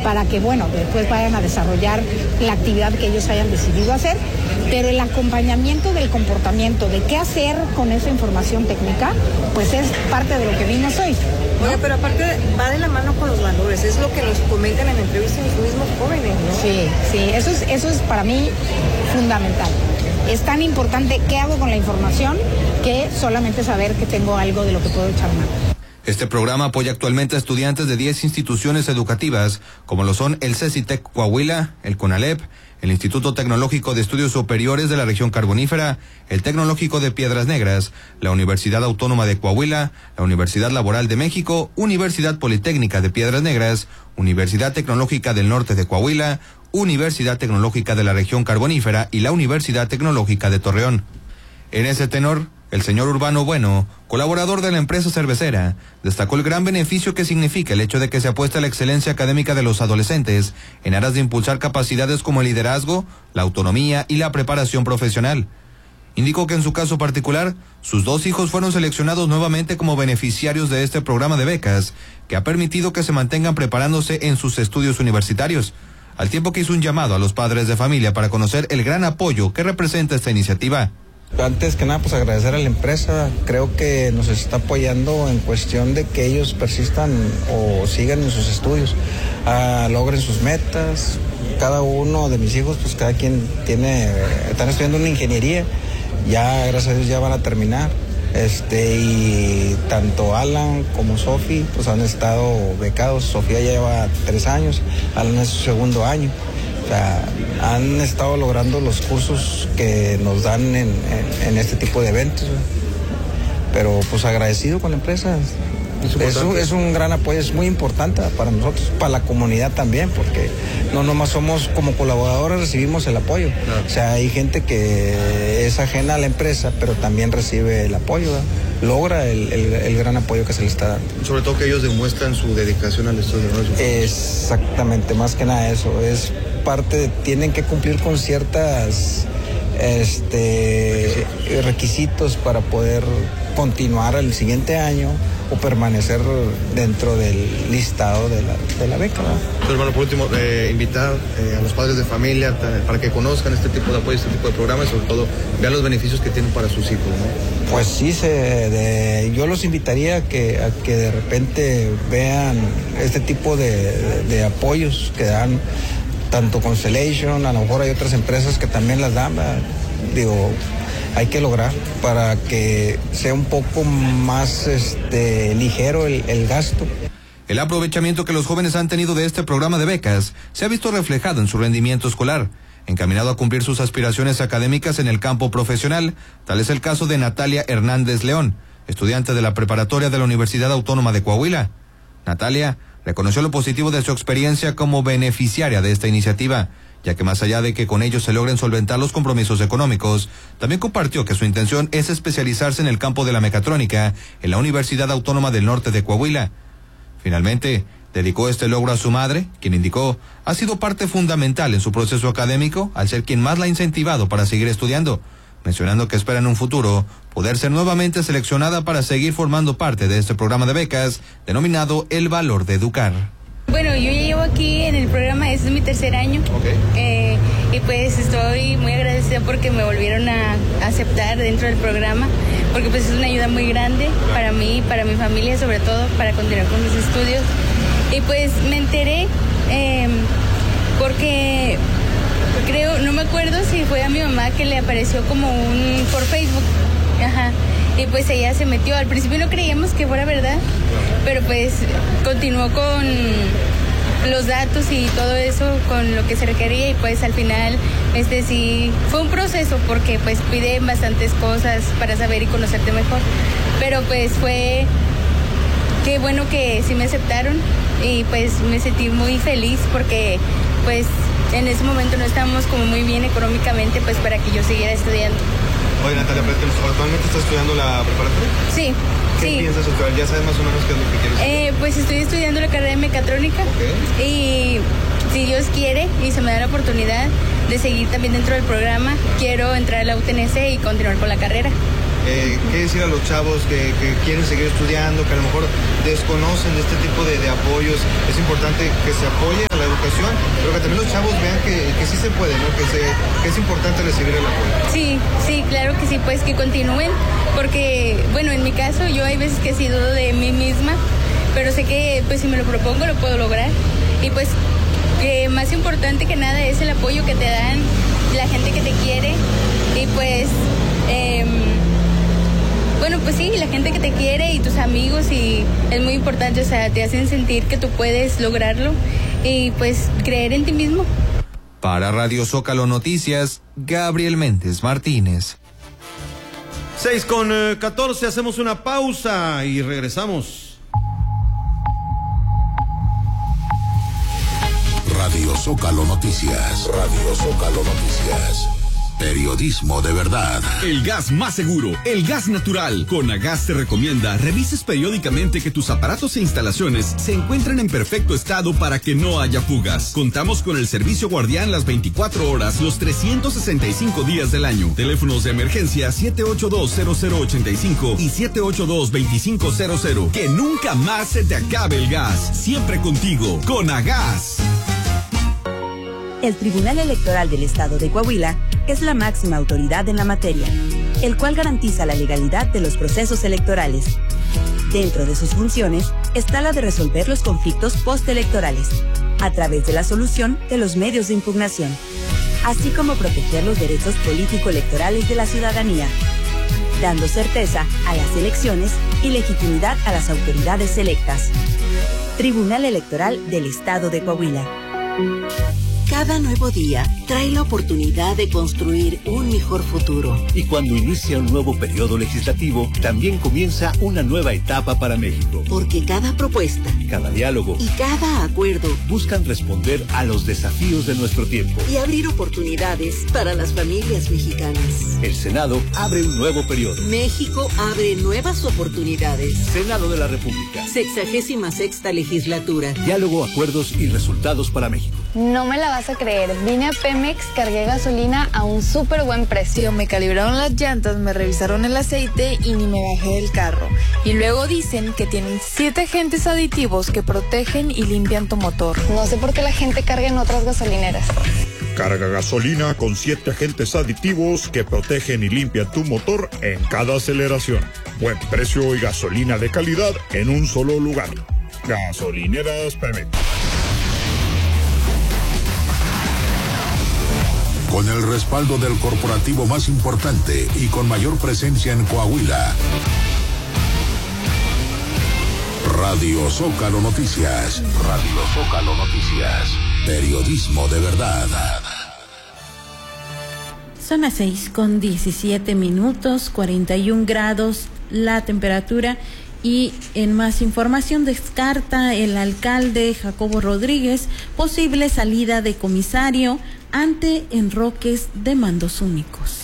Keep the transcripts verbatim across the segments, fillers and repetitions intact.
para que, bueno, después vayan a desarrollar la actividad que ellos hayan decidido hacer, pero el acompañamiento del comportamiento, de qué hacer con esa información técnica, pues es parte de lo que vimos hoy, ¿no? Oye, pero aparte va de la mano con los valores, es lo que nos comentan en entrevistas los mismos jóvenes, ¿no? Sí, sí, eso es, eso es para mí fundamental. Es tan importante qué hago con la información que solamente saber que tengo algo de lo que puedo echar mano. Este programa apoya actualmente a estudiantes de diez instituciones educativas, como lo son el CECITEC Coahuila, el CONALEP, el Instituto Tecnológico de Estudios Superiores de la Región Carbonífera, el Tecnológico de Piedras Negras, la Universidad Autónoma de Coahuila, la Universidad Laboral de México, Universidad Politécnica de Piedras Negras, Universidad Tecnológica del Norte de Coahuila, Universidad Tecnológica de la Región Carbonífera y la Universidad Tecnológica de Torreón. En ese tenor, el señor Urbano Bueno, colaborador de la empresa cervecera, destacó el gran beneficio que significa el hecho de que se apueste a la excelencia académica de los adolescentes en aras de impulsar capacidades como el liderazgo, la autonomía y la preparación profesional. Indicó que en su caso particular, sus dos hijos fueron seleccionados nuevamente como beneficiarios de este programa de becas, que ha permitido que se mantengan preparándose en sus estudios universitarios, al tiempo que hizo un llamado a los padres de familia para conocer el gran apoyo que representa esta iniciativa. Antes que nada, pues agradecer a la empresa, creo que nos está apoyando en cuestión de que ellos persistan o sigan en sus estudios, uh, logren sus metas. Cada uno de mis hijos, pues cada quien tiene, están estudiando una ingeniería, ya gracias a Dios ya van a terminar. Este, y tanto Alan como Sofi pues han estado becados. Sofía ya lleva tres años, Alan es su segundo año. O sea, han estado logrando los cursos que nos dan en, en, en este tipo de eventos, ¿no? Pero pues agradecido con la empresa. Es un, es un gran apoyo, es muy importante para nosotros, para la comunidad también, porque no nomás somos como colaboradores, recibimos el apoyo. Claro. O sea, hay gente que es ajena a la empresa, pero también recibe el apoyo, ¿verdad? Logra el, el, el gran apoyo que se le está dando. Sobre todo que ellos demuestran su dedicación al estudio, ¿no? Exactamente, más que nada eso, es parte de, tienen que cumplir con ciertas este requisitos. requisitos para poder continuar el siguiente año o permanecer dentro del listado de la, de la beca, ¿verdad? Entonces, hermano, por último, eh, invitar eh, a los padres de familia para que conozcan este tipo de apoyo, este tipo de programas y sobre todo vean los beneficios que tienen para sus hijos, ¿no? Pues sí, se, de, yo los invitaría a que, a que de repente vean este tipo de, de, de apoyos que dan tanto Constellation, a lo mejor hay otras empresas que también las dan, ¿verdad? Digo, hay que lograr para que sea un poco más este, ligero el, el gasto. El aprovechamiento que los jóvenes han tenido de este programa de becas se ha visto reflejado en su rendimiento escolar, encaminado a cumplir sus aspiraciones académicas en el campo profesional. Tal es el caso de Natalia Hernández León, estudiante de la preparatoria de la Universidad Autónoma de Coahuila. Natalia reconoció lo positivo de su experiencia como beneficiaria de esta iniciativa, ya que más allá de que con ellos se logren solventar los compromisos económicos, también compartió que su intención es especializarse en el campo de la mecatrónica en la Universidad Autónoma del Norte de Coahuila. Finalmente, dedicó este logro a su madre, quien indicó ha sido parte fundamental en su proceso académico al ser quien más la ha incentivado para seguir estudiando, mencionando que espera en un futuro poder ser nuevamente seleccionada para seguir formando parte de este programa de becas denominado El Valor de Educar. Bueno, yo ya llevo aquí en el programa, este es mi tercer año. Okay. Eh, y pues estoy muy agradecida porque me volvieron a aceptar dentro del programa, porque pues es una ayuda muy grande para mí, para mi familia, sobre todo para continuar con mis estudios. Y pues me enteré eh, porque creo, no me acuerdo si fue a mi mamá que le apareció como un por Facebook. Ajá. Y pues ella se metió. Al principio no creíamos que fuera verdad, pero pues continuó con los datos y todo eso, con lo que se requería, y pues al final este sí fue un proceso porque pues piden bastantes cosas para saber y conocerte mejor, pero pues fue qué bueno que sí me aceptaron y pues me sentí muy feliz porque pues en ese momento no estábamos como muy bien económicamente pues para que yo siguiera estudiando. Oye, Natalia, ¿actualmente estás estudiando la preparatoria? Sí. ¿Qué sí. piensas estudiar? ¿Ya sabes más o menos qué es lo que quieres estudiar? Eh, pues estoy estudiando la carrera de mecatrónica. Okay. Y si Dios quiere y se me da la oportunidad de seguir también dentro del programa, quiero entrar a la U T N C y continuar con la carrera. Eh, ¿Qué decir a los chavos que, que quieren seguir estudiando, que a lo mejor desconocen de este tipo de, de apoyos? Es importante que se apoye a la ocasión, pero que también los chavos vean que, que sí se puede, ¿no? Que, se, que es importante recibir el apoyo. Sí, sí, claro que sí, pues que continúen, porque, bueno, en mi caso yo hay veces que sí dudo de mí misma, pero sé que pues si me lo propongo lo puedo lograr. Y pues que más importante que nada es el apoyo que te dan la gente que te quiere y pues eh, bueno pues sí, la gente que te quiere y tus amigos, y es muy importante, o sea, te hacen sentir que tú puedes lograrlo y pues creer en ti mismo. Para Radio Zócalo Noticias, Gabriel Méndez Martínez. seis con catorce, hacemos una pausa y regresamos. Radio Zócalo Noticias. Radio Zócalo Noticias. Periodismo de verdad. El gas más seguro, el gas natural. Conagas te recomienda revises periódicamente que tus aparatos e instalaciones se encuentren en perfecto estado para que no haya fugas. Contamos con el servicio guardián las veinticuatro horas, los trescientos sesenta y cinco días del año. Teléfonos de emergencia siete ocho dos cero cero ocho cinco y siete ocho dos dos cinco cero cero. Que nunca más se te acabe el gas. Siempre contigo. Conagas. El Tribunal Electoral del Estado de Coahuila es la máxima autoridad en la materia, el cual garantiza la legalidad de los procesos electorales. Dentro de sus funciones está la de resolver los conflictos postelectorales, a través de la solución de los medios de impugnación, así como proteger los derechos político-electorales de la ciudadanía, dando certeza a las elecciones y legitimidad a las autoridades electas. Tribunal Electoral del Estado de Coahuila. Cada nuevo día trae la oportunidad de construir un mejor futuro. Y cuando inicia un nuevo periodo legislativo, también comienza una nueva etapa para México. Porque cada propuesta, cada diálogo y cada acuerdo buscan responder a los desafíos de nuestro tiempo y abrir oportunidades para las familias mexicanas. El Senado abre un nuevo periodo. México abre nuevas oportunidades. Senado de la República. Sexagésima sexta legislatura. Diálogo, acuerdos y resultados para México. No me la vas a creer, vine a Pemex, cargué gasolina a un súper buen precio. Me calibraron las llantas, me revisaron el aceite y ni me bajé del carro. Y luego dicen que tienen siete agentes aditivos que protegen y limpian tu motor. No sé por qué la gente carga en otras gasolineras. Carga gasolina con siete agentes aditivos que protegen y limpian tu motor en cada aceleración. Buen precio y gasolina de calidad en un solo lugar. Gasolineras Pemex. Con el respaldo del corporativo más importante y con mayor presencia en Coahuila. Radio Zócalo Noticias. Radio Zócalo Noticias. Periodismo de verdad. Son las seis con diecisiete minutos, cuarenta y un grados la temperatura. Y en más información, descarta el alcalde Jacobo Rodríguez posible salida de comisario ante enroques de mandos únicos.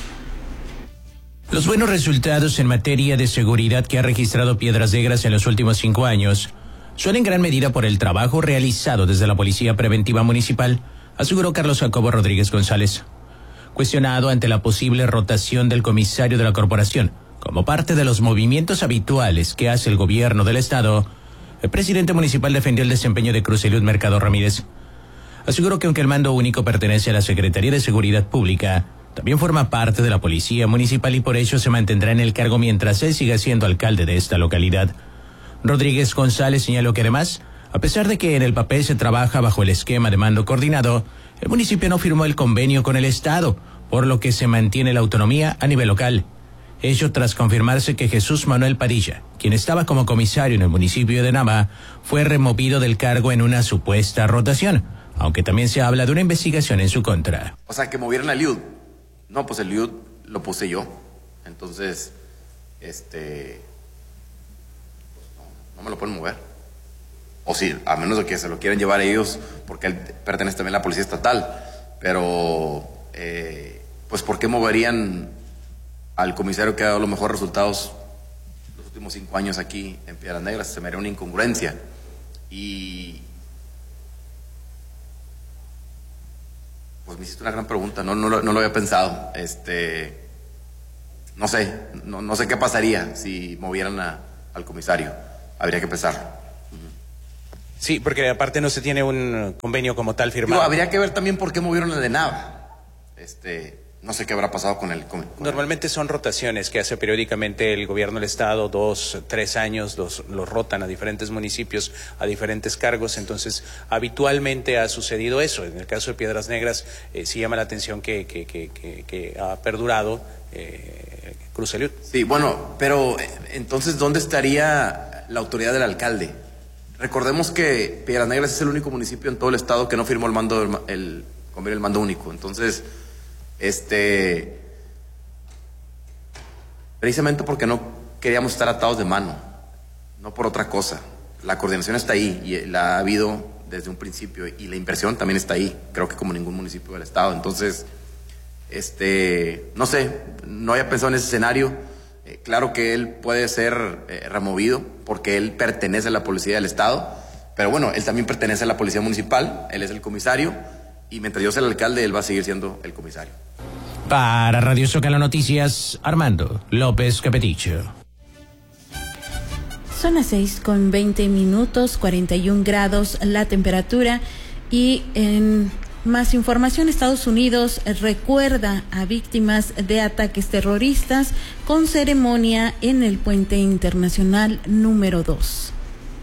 Los buenos resultados en materia de seguridad que ha registrado Piedras Negras en los últimos cinco años son en gran medida por el trabajo realizado desde la Policía Preventiva Municipal, aseguró Carlos Jacobo Rodríguez González. Cuestionado ante la posible rotación del comisario de la corporación, como parte de los movimientos habituales que hace el gobierno del estado, el presidente municipal defendió el desempeño de Cruz Eliud Mercado Ramírez. Aseguró que aunque el mando único pertenece a la Secretaría de Seguridad Pública, también forma parte de la Policía Municipal y por ello se mantendrá en el cargo mientras él siga siendo alcalde de esta localidad. Rodríguez González señaló que además, a pesar de que en el papel se trabaja bajo el esquema de mando coordinado, el municipio no firmó el convenio con el estado, por lo que se mantiene la autonomía a nivel local. Ello tras confirmarse que Jesús Manuel Padilla, quien estaba como comisario en el municipio de Nava, fue removido del cargo en una supuesta rotación, aunque también se habla de una investigación en su contra. O sea, que movieran a Eliud. No, pues el Eliud lo puse yo. Entonces, este... Pues no, no me lo pueden mover. O sí, a menos de que se lo quieran llevar ellos, porque él pertenece también a la Policía Estatal. Pero, eh, pues, ¿por qué moverían al comisario que ha dado los mejores resultados los últimos cinco años aquí en Piedras Negras? Se me haría una incongruencia. Y pues me hiciste una gran pregunta, no, no, lo, no lo había pensado. Este, no sé, no, no sé qué pasaría si movieran a, al comisario. Habría que pensarlo. Sí, porque aparte no se tiene un convenio como tal firmado. Digo, habría que ver también por qué movieron el de Nava. Este, no sé qué habrá pasado con el... Con, con Normalmente el... son rotaciones que hace periódicamente el gobierno del estado, dos, tres años, los, los rotan a diferentes municipios, a diferentes cargos, entonces habitualmente ha sucedido eso. En el caso de Piedras Negras eh, sí llama la atención que, que, que, que, que ha perdurado eh, Cruz Eliud. Sí, bueno, pero entonces ¿dónde estaría la autoridad del alcalde? Recordemos que Piedras Negras es el único municipio en todo el estado que no firmó el mando, el, el, el mando único, entonces... Este, precisamente porque no queríamos estar atados de mano, no por otra cosa. La coordinación está ahí y la ha habido desde un principio y la inversión también está ahí, creo que como ningún municipio del estado. Entonces, este, no sé, no había pensado en ese escenario. Eh, claro que él puede ser eh, removido porque él pertenece a la policía del estado, pero bueno, él también pertenece a la policía municipal, él es el comisario y mientras yo sea el alcalde, él va a seguir siendo el comisario. Para Radio Zócalo Noticias, Armando López Capeticho. Son las seis con veinte minutos, cuarenta y un grados la temperatura. Y en más información, Estados Unidos recuerda a víctimas de ataques terroristas con ceremonia en el Puente Internacional número dos.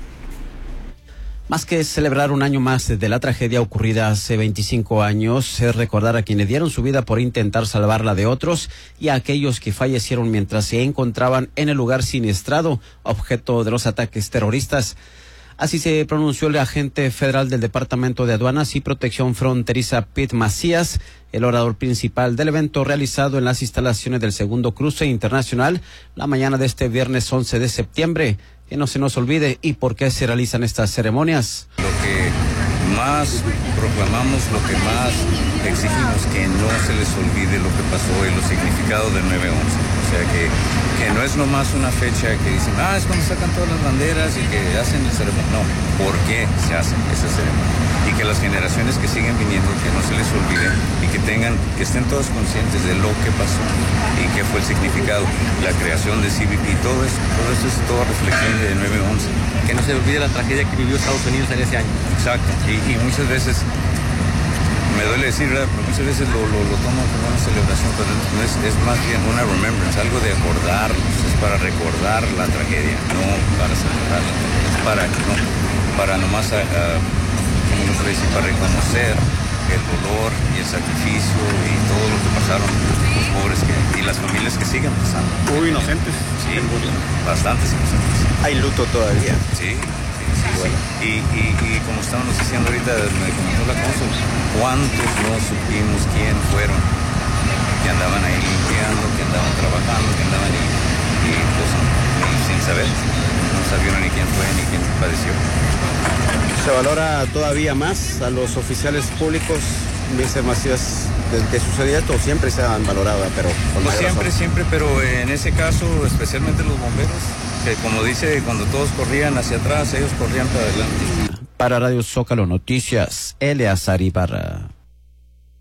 Más que celebrar un año más de la tragedia ocurrida hace veinticinco años, es recordar a quienes dieron su vida por intentar salvar la de otros y a aquellos que fallecieron mientras se encontraban en el lugar siniestrado, objeto de los ataques terroristas. Así se pronunció el agente federal del Departamento de Aduanas y Protección Fronteriza, Pete Macías, el orador principal del evento realizado en las instalaciones del segundo cruce internacional la mañana de este viernes once de septiembre. Que no se nos olvide y por qué se realizan estas ceremonias. Lo que más proclamamos, lo que más exigimos, que no se les olvide lo que pasó y los significados del nueve once. O sea, que, que no es nomás una fecha que dicen, ah, es cuando sacan todas las banderas y que hacen el ceremonia. No, ¿por qué se hacen esa ceremonia? Y que las generaciones que siguen viniendo, que no se les olvide y que tengan, que estén todos conscientes de lo que pasó y qué fue el significado, la creación de C B P, todo eso, todo eso es toda reflexión de nueve once. Que no se olvide la tragedia que vivió Estados Unidos en ese año. Exacto, y, y muchas veces, me duele decir, ¿verdad? Pero muchas veces lo, lo, lo tomo como una celebración, pero no es, es más bien una remembrance, algo de acordarnos, es para recordar la tragedia, no para celebrarla, es para, no, para nomás, uh, como no puedo decir, para reconocer el dolor y el sacrificio y todo lo que pasaron los pobres que, y las familias que siguen pasando. Hubo inocentes. Sí, bastantes inocentes. Hay luto todavía. Sí, sí, sí. Bueno. sí. Y, y, y como estábamos diciendo ahorita, me comentó la cónsul, ¿cuántos no supimos quién fueron? Que andaban ahí limpiando, que andaban trabajando, que andaban ahí y pues sin saber, no sabieron ni quién fue ni quién padeció. ¿Se valora todavía más a los oficiales públicos, mister Macías, desde que sucedió esto? Siempre se han valorado, pero con pues siempre, razón. siempre, pero en ese caso, especialmente los bomberos, que como dice, cuando todos corrían hacia atrás, ellos corrían para adelante. Para Radio Zócalo Noticias, Eleazar Ibarra.